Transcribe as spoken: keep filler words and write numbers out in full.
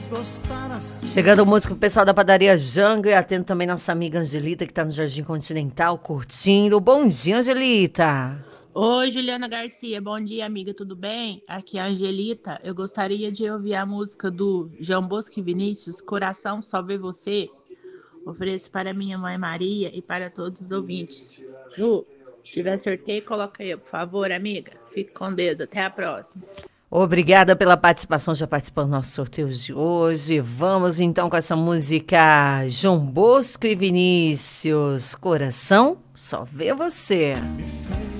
Chegando o músico pessoal da padaria Jango e atendo também nossa amiga Angelita, que está no Jardim Continental, curtindo. Bom dia, Angelita. Oi, Juliana Garcia. Bom dia, amiga. Tudo bem? Aqui é a Angelita. Eu gostaria de ouvir a música do João Bosco e Vinícius, Coração Só Vê Você. Ofereço para minha mãe Maria e para todos os ouvintes. Ju, se tiver sorteio, coloca aí, por favor, amiga. Fique com Deus. Até a próxima. Obrigada pela participação, já participou do nosso sorteio de hoje. Vamos então com essa música João Bosco e Vinícius, Coração Só Vê Você.